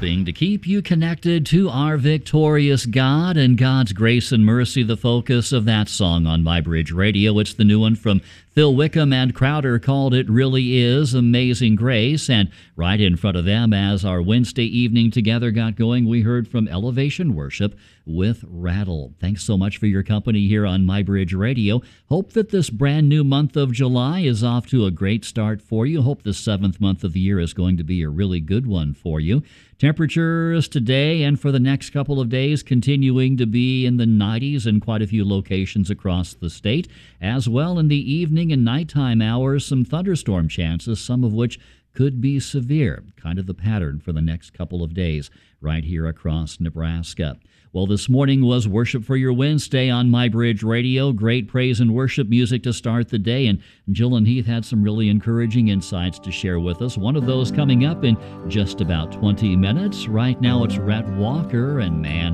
helping to keep you connected to our victorious God and God's grace and mercy, the focus of that song on My Bridge Radio. It's the new one from Phil Wickham and Crowder called It Really Is Amazing Grace. And right in front of them, as our Wednesday evening together got going, we heard from Elevation Worship with Rattle. Thanks so much for your company here on My Bridge Radio. Hope that this brand new month of July is off to a great start for you. Hope the 7th month of the year is going to be a really good one for you. Temperatures today and for the next couple of days continuing to be in the 90s in quite a few locations across the state. As well in the evening and nighttime hours, some thunderstorm chances, some of which could be severe. Kind of the pattern for the next couple of days right here across Nebraska. Well, this morning was Worship for Your Wednesday on My Bridge Radio. Great praise and worship music to start the day, and Jill and Heath had some really encouraging insights to share with us. One of those coming up in just about 20 minutes. Right now it's Rhett Walker and Man